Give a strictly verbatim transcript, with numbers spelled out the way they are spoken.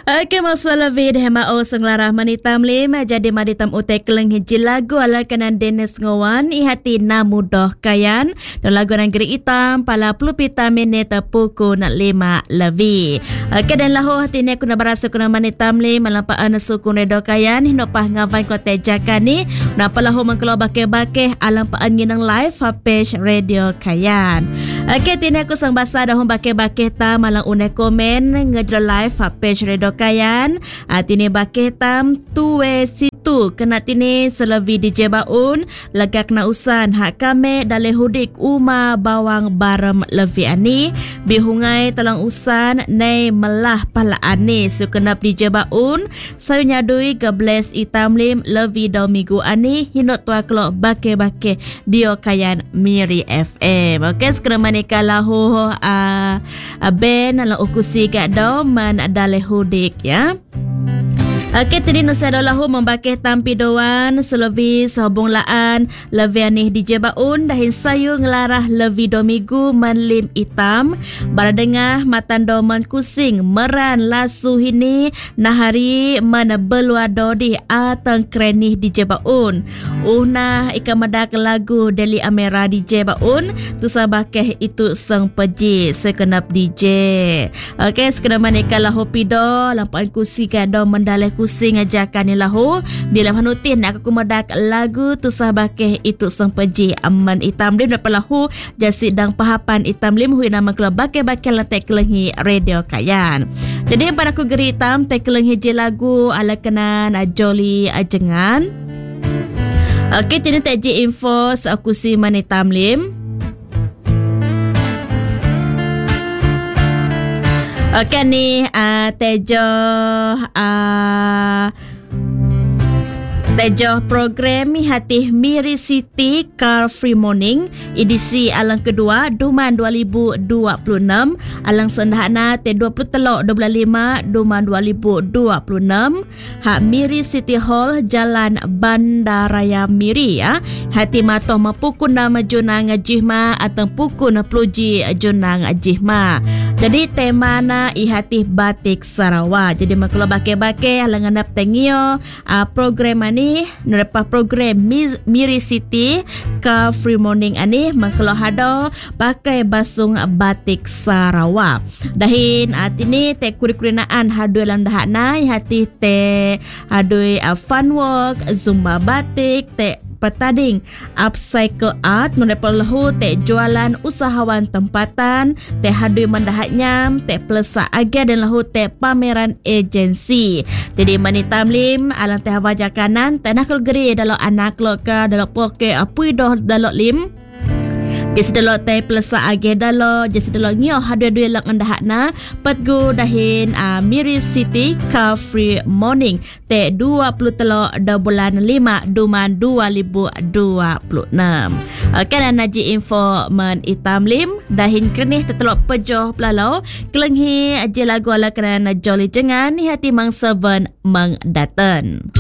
Okey, masalah vid hema o senglarah manitam lima jadi maditam utek keleng hiji lagu ala kanan Dennis Ngowan ihati namudoh kayan dan lagu nanggeri hitam pala puluh pita minit puku nak lima lebih. Okey, dan lahu hati ni aku nak berasa kuna manitam lima melampaan sukun redo kayan hinopah ngavai kote jakani napa lahu mengkelau bakeh-bakeh alampaan nginang live page radio kayan. Okey, tini aku sang basa dahum bakeh-bakeh ta malang une komen ngejro live page radio kayan atini baketam tuwe situ kena tini selevi di jebaun legak na usan hak kame dale hudik uma bawang barem levi ani bihungai telang usan nei melah pala ani sukenap di jebaun sayu nyadui gebles itam lim levi dau minggu ani hinot tua kelok bake-bake dio kayan Miri F M. Okey, sekarang manika lahu uh, ben ala ukusi gak dau man dale hudik ya. Okey, tadi nusa dolahu membakeh tampi doan selevi sehubung laan levi anih di jebaun dahin sayu ngelarah levi domigu manlim hitam baradengah matan doman kusing meran lasu hini nahari mana belua dodi atang krenih di jebaun unah ikamadak lagu Deli Amera di jebaun tu sabakeh itu sang peji sekenap D J. Okey, sekenap manika lahu pido lampuan kusi gado mendaleh kusing ajakan ni lahu bila hanutin nak aku medak lagu tu sabakeh itu sang peji aman hitam lim dapat lahu jasi dang pahapan hitam lim hui nama kelab bakeh-bakeh lantai kelengi radio kayan. Jadi pada aku geri hitam te kelengi je lagu ala kenan joli ajengan. Okey, tini tak je info aku si man hitam lim. Okey ni uh, tejo uh, tejo program hati Miri City Car Free Morning edisi alang kedua Duman dua ribu dua puluh enam alang sendahana te dua puluh tiga dua puluh lima Duman dua ribu dua puluh enam hak Miri City Hall Jalan Bandaraya Miri ya hati matoh mapukun nama junang jihma atau pukun peluji junang jihma. Jadi tema na ihati batik Sarawak. Jadi maklo bake-bake halangan nap tengio uh, program ani nerpa program Miri City Car Free Morning ani maklo hado pakai basung batik Sarawak. Dahin atini te kurikulinaan hadui landahana ihati te hadui uh, fun walk zumba batik te petading upcycle art menepal lahu te jualan usahawan tempatan te hadui mendahatnya te pelesa agar dan lahu te pameran agensi. Jadi manitam lim alang te hawaja kanan te nak geri dalam anak lo ka dalam poke apui doh dalam lim jesi dalo te pelesa age dalo jesi dalo ngio hadu-hadu lang andahna patgu dahin uh, Miri City Car Free Morning te dua puluh tiga bulan lima Duman dua ribu dua puluh enam. Kan naji info men hitam lim dahin krenih tetelok pejoh pelalau kelenghi aje lagu ala kerana joli jengan hati mang seven mang daten.